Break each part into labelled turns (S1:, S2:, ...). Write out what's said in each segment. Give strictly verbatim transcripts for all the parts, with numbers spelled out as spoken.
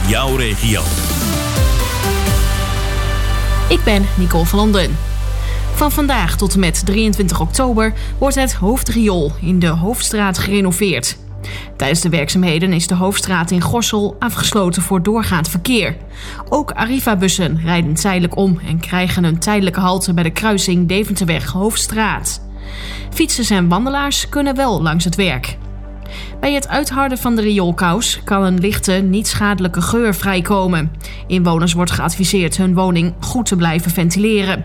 S1: jouw regio.
S2: Ik ben Nicole van Landen. Van vandaag tot en met drieëntwintig oktober wordt het hoofdriool in de Hoofdstraat gerenoveerd. Tijdens de werkzaamheden is de Hoofdstraat in Gorssel afgesloten voor doorgaand verkeer. Ook Arriva-bussen rijden tijdelijk om en krijgen een tijdelijke halte bij de kruising Deventerweg-Hoofdstraat. Fietsers en wandelaars kunnen wel langs het werk. Bij het uitharden van de rioolkous kan een lichte, niet schadelijke geur vrijkomen. Inwoners wordt geadviseerd hun woning goed te blijven ventileren.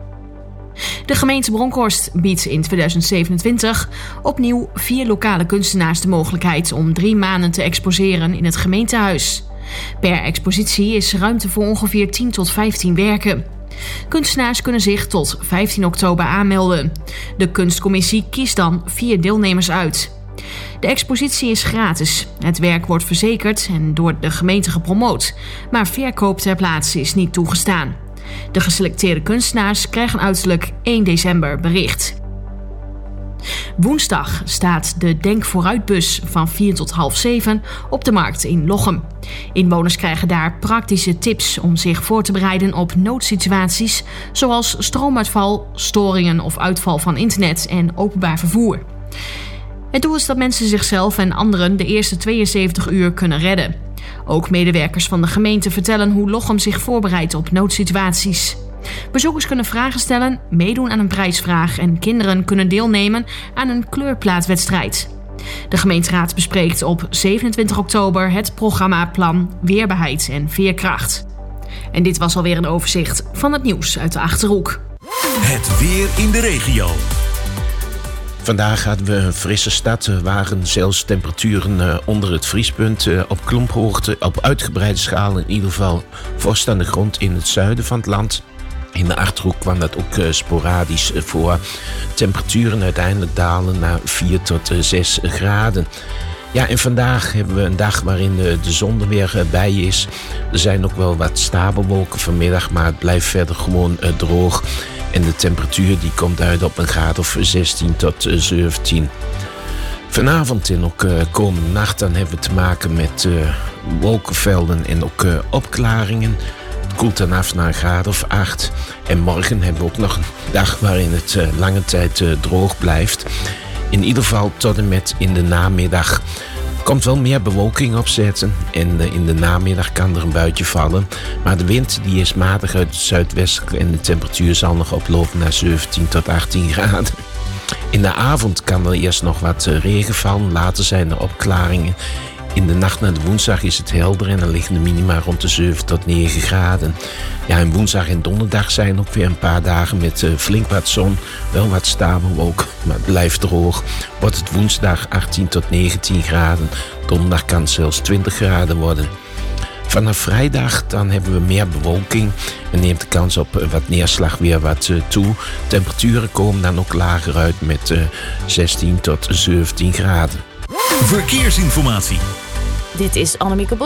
S2: De gemeente Bronkhorst biedt in tweeduizend zevenentwintig opnieuw vier lokale kunstenaars de mogelijkheid om drie maanden te exposeren in het gemeentehuis. Per expositie is ruimte voor ongeveer tien tot vijftien werken. Kunstenaars kunnen zich tot vijftien oktober aanmelden. De kunstcommissie kiest dan vier deelnemers uit. De expositie is gratis. Het werk wordt verzekerd en door de gemeente gepromoot, maar verkoop ter plaatse is niet toegestaan. De geselecteerde kunstenaars krijgen uiterlijk één december bericht. Woensdag staat de Denk Vooruitbus van vier tot half zeven op de markt in Lochem. Inwoners krijgen daar praktische tips om zich voor te bereiden op noodsituaties zoals stroomuitval, storingen of uitval van internet en openbaar vervoer. Het doel is dat mensen zichzelf en anderen de eerste tweeënzeventig uur kunnen redden. Ook medewerkers van de gemeente vertellen hoe Lochem zich voorbereidt op noodsituaties. Bezoekers kunnen vragen stellen, meedoen aan een prijsvraag en kinderen kunnen deelnemen aan een kleurplaatwedstrijd. De gemeenteraad bespreekt op zevenentwintig oktober het programma Plan Weerbaarheid en Veerkracht. En dit was alweer een overzicht van het nieuws uit de Achterhoek.
S1: Het weer in de regio.
S3: Vandaag hadden we een frisse stad. Er waren zelfs temperaturen uh, onder het vriespunt. Uh, op klomphoogte, op uitgebreide schaal in ieder geval vorst aan de grond in het zuiden van het land. In de Achterhoek kwam dat ook uh, sporadisch uh, voor. Temperaturen uiteindelijk dalen naar vier tot zes graden. Ja, en vandaag hebben we een dag waarin uh, de zon er weer uh, bij is. Er zijn ook wel wat stapelwolken vanmiddag, maar het blijft verder gewoon uh, droog. En de temperatuur die komt uit op een graad of zestien tot zeventien. Vanavond en ook uh, komende nacht dan hebben we te maken met uh, wolkenvelden en ook uh, opklaringen. Het koelt dan af naar een graad of acht. En morgen hebben we ook nog een dag waarin het uh, lange tijd uh, droog blijft. In ieder geval tot en met in de namiddag. Er komt wel meer bewolking opzetten en uh, in de namiddag kan er een buitje vallen. Maar de wind die is matig uit het zuidwesten en de temperatuur zal nog oplopen naar zeventien tot achttien graden. In de avond kan er eerst nog wat uh, regen vallen, later zijn er opklaringen. In de nacht naar de woensdag is het helder en dan liggen de minima rond de zeven tot negen graden. Ja, en woensdag en donderdag zijn ook weer een paar dagen met uh, flink wat zon. Wel wat stapelwolken, maar het blijft droog. Wordt het woensdag achttien tot negentien graden. Donderdag kan het zelfs twintig graden worden. Vanaf vrijdag dan hebben we meer bewolking en neemt de kans op uh, wat neerslag weer wat uh, toe. Temperaturen komen dan ook lager uit met uh, zestien tot zeventien graden.
S1: Verkeersinformatie.
S4: Dit is Annemieke Bos.